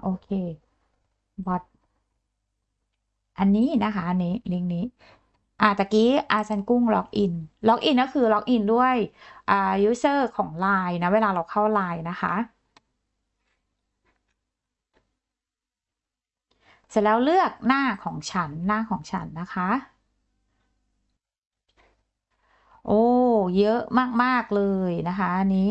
โอเคบอทอันนี้นะคะอันนี้ลิงก์นี้ตะกี้อาจารย์กุ้งล็อกอินก็คือล็อกอินด้วยuser ของ LINE นะเวลาเราเข้า LINE นะคะเสร็จแล้วเลือกหน้าของฉันนะคะ โอ้เยอะมากๆเลยนะคะอันนี้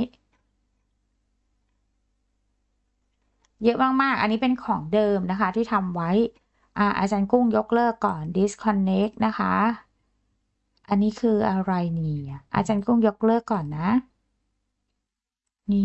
เยอะมากๆอันนี้เป็นของเดิมนะคะที่ทำไว้อาจารย์กุ้งยกเลิกก่อน disconnect นะคะอันนี้คืออะไรเนี่ยอาจารย์กุ้งยกเลิกก่อนนะนี่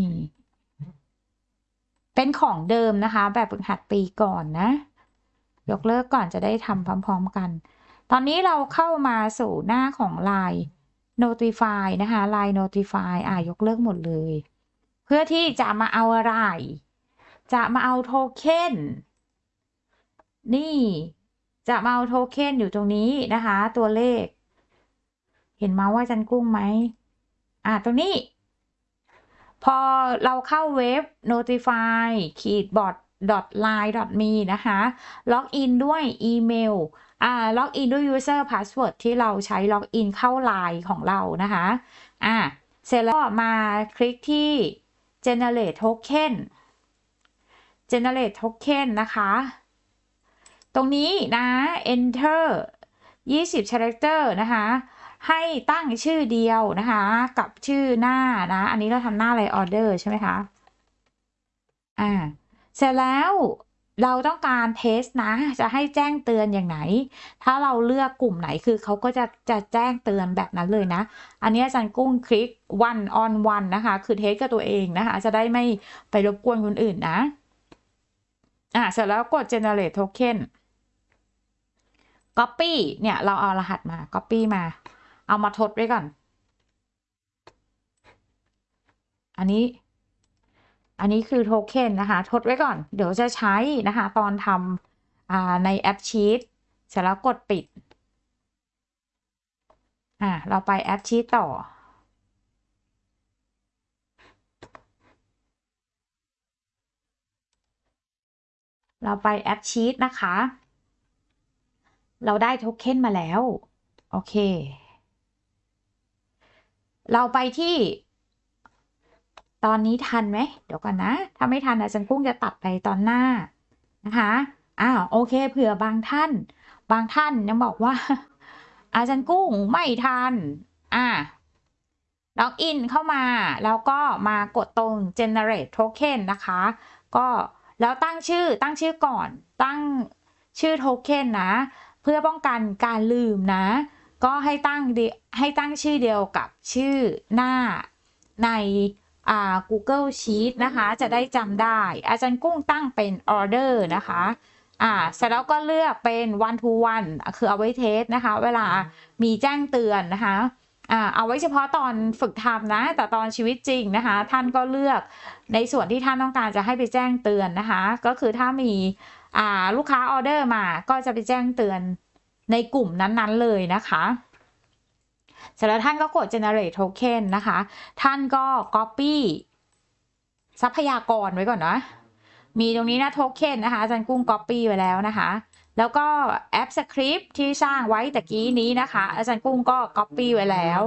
เป็นของเดิมนะคะแบบฝึกหัดปีก่อนนะยกเลิกก่อนจะได้ทำพร้อมๆกันตอนนี้เราเข้ามาสู่หน้าของ LINE Notify นะคะ LINE Notify ยกเลิกหมดเลยเพื่อที่จะมาเอาอะไรจะมาเอาโทเค็นนี่จะมาเอาโทเค็นอยู่ตรงนี้นะคะตัวเลขเห็นเมาส์ว่าจันกุ้งไหมตรงนี้พอเราเข้าเว็บ notify ขีด bot line me นะคะล็อกอินด้วยอีเมลล็อกอินด้วย user password ที่เราใช้ล็อกอินเข้า LINE ของเรานะคะเสร็จแล้วก็มาคลิกที่ generate tokenนะคะตรงนี้นะ enter 20 character นะคะให้ตั้งชื่อเดียวนะคะกับชื่อหน้านะอันนี้เราทำหน้าอะไร order ใช่ไหมคะเสร็จแล้วเราต้องการเทสนะจะให้แจ้งเตือนอย่างไหนถ้าเราเลือกกลุ่มไหนคือเขาก็จะแจ้งเตือนแบบนั้นเลยนะอันนี้อาจารย์กุ้งคลิก one on one นะคะคือเทสกับตัวเองนะคะจะได้ไม่ไปรบกวนคนอื่นนะเสร็จแล้วกด generate token copy เนี่ยเราเอารหัสมา copy มาเอามาทดไว้ก่อนอันนี้คือโทเค็นนะคะทดไว้ก่อนเดี๋ยวจะใช้นะคะตอนทำในแอปชีตเสร็จแล้วกดปิดเราไปแอปชีตต่อเราไปแอปชีตนะคะเราได้โทเค็นมาแล้วโอเคเราไปที่ตอนนี้ทันไหมเดี๋ยวก่อนนะถ้าไม่ทันอาจารย์กุ้งจะตัดไปตอนหน้านะคะโอเคเผื่อบางท่านยังบอกว่าอาจารย์กุ้งไม่ทันล็อกอินเข้ามาแล้วก็มากดตรง generate token นะคะก็แล้วตั้งชื่อก่อนตั้งชื่อโทเค็นนะเพื่อป้องกันการลืมนะก็ให้ตั้งชื่อเดียวกับชื่อหน้าในGoogle Sheet นะคะจะได้จำได้อาจารย์กุ้งตั้งเป็น order นะคะเสร็จแล้วก็เลือกเป็น one to one คือเอาไว้เทสนะคะเวลามีแจ้งเตือนนะคะเอาไว้เฉพาะตอนฝึกทำนะแต่ตอนชีวิตจริงนะคะท่านก็เลือกในส่วนที่ท่านต้องการจะให้ไปแจ้งเตือนนะคะก็คือถ้ามีลูกค้าออเดอร์มาก็จะไปแจ้งเตือนในกลุ่มนั้นๆเลยนะคะเสร็จแล้วท่านก็กด generate token นะคะท่านก็ copy ทรัพยากรไว้ก่อนนะมีตรงนี้นะโทเค็นนะคะอาจารย์กุ้ง copy ไว้แล้วนะคะแล้วก็แอปสคริปต์ที่สร้างไว้ตะกี้นี้นะคะอาจารย์กุ้งก็ copy ไว้แล้ว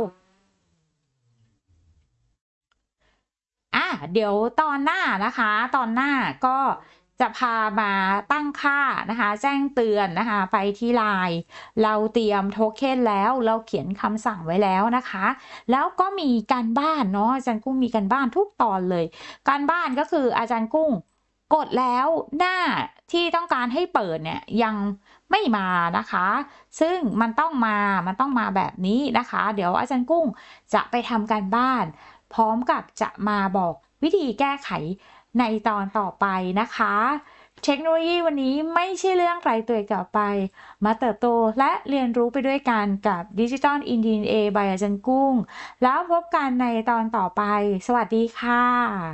เดี๋ยวตอนหน้านะคะตอนหน้าก็จะพามาตั้งค่านะคะแจ้งเตือนนะคะไปที่ LINE เราเตรียมโทเค็นแล้วเราเขียนคำสั่งไว้แล้วนะคะแล้วก็มีการบ้านเนาะอาจารย์กุ้งมีการบ้านทุกตอนเลยการบ้านก็คืออาจารย์กุ้งกดแล้วหน้าที่ต้องการให้เปิดเนี่ยยังไม่มานะคะซึ่งมันต้องมาแบบนี้นะคะเดี๋ยวอาจารย์กุ้งจะไปทำการบ้านพร้อมกับจะมาบอกวิธีแก้ไขในตอนต่อไปนะคะเทคโนโลยีวันนี้ไม่ใช่เรื่องไกลตัวอีกต่อไปมาเติบโตและเรียนรู้ไปด้วยกันกับ Digital in DNA by อาจารย์กุ้งแล้วพบกันในตอนต่อไปสวัสดีค่ะ